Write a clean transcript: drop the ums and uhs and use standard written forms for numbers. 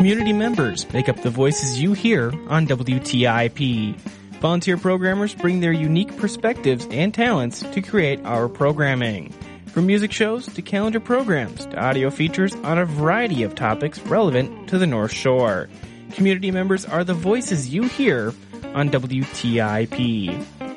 Community members make up the voices you hear on WTIP. Volunteer programmers bring their unique perspectives and talents to create our programming. From music shows to calendar programs to audio features on a variety of topics relevant to the North Shore. Community members are the voices you hear on WTIP.